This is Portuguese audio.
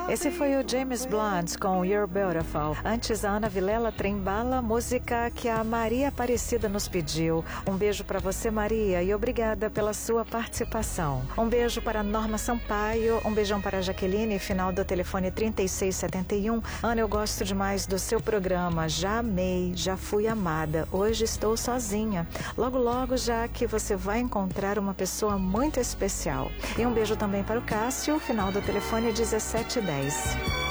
Esse foi o James Blunt com You're Beautiful. Antes, a Ana Vilela Trembala, música que a Maria Aparecida nos pediu. Um beijo para você, Maria, e obrigada pela sua participação. Um beijo para Norma Sampaio, um beijão para a Jaqueline, final do telefone 3671. Ana, eu gosto demais do seu programa. Já amei, já fui amada. Hoje estou sozinha. Logo, logo, já que você vai encontrar uma pessoa muito especial. E um beijo também para o Cássio, final do telefone 1710.